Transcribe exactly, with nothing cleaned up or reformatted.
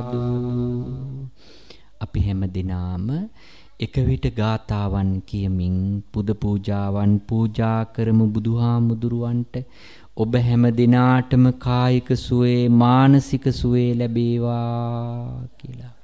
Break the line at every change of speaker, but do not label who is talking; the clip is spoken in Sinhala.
සාදු. අපි හැම දිනාම එක විට ගාතාවන් කියමින් පුද පූජාවන් පූජා කරමු බුදුහාමුදුරුවන්ට. ඔබ හැම දිනාටම කායික සුවේ මානසික සුවේ ලැබේවා කියලා.